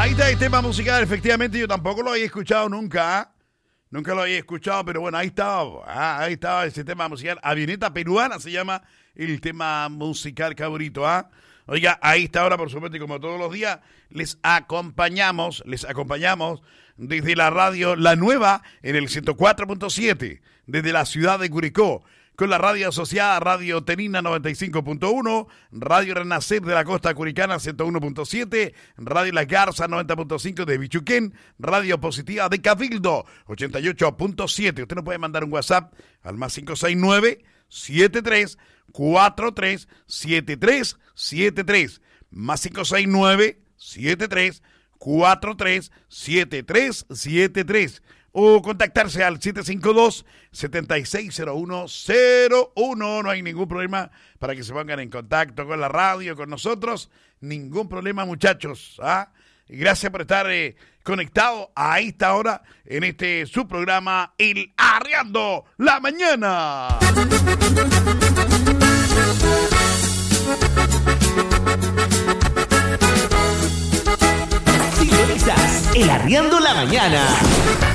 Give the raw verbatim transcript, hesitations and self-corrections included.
Ahí está el tema musical, efectivamente yo tampoco lo había escuchado nunca, ¿eh? Nunca lo había escuchado, pero bueno, ahí estaba, ah, ahí estaba ese tema musical. Avioneta Peruana se llama el tema musical cabrito, ¿ah? Oiga, ahí está ahora, por supuesto, y como todos los días, les acompañamos, les acompañamos desde la radio La Nueva en el ciento cuatro punto siete, desde la ciudad de Curicó, con la radio asociada Radio Tenina noventa y cinco punto uno, Radio Renacer de la Costa Curicana ciento uno punto siete, Radio La Garza noventa punto cinco de Bichuquén, Radio Positiva de Cabildo ochenta y ocho punto siete. Usted nos puede mandar un WhatsApp al más cinco seis nueve, siete tres cuatro tres, siete tres siete tres, más cinco seis nueve, siete tres cuatro tres, siete tres siete tres. O contactarse al siete cinco dos, siete seis cero uno cero uno. No hay ningún problema para que se pongan en contacto con la radio, con nosotros. Ningún problema, muchachos. ¿Ah? Y gracias por estar eh, conectado a esta hora en este su programa, El Arriando la Mañana. Sintonizas El Arriando la Mañana.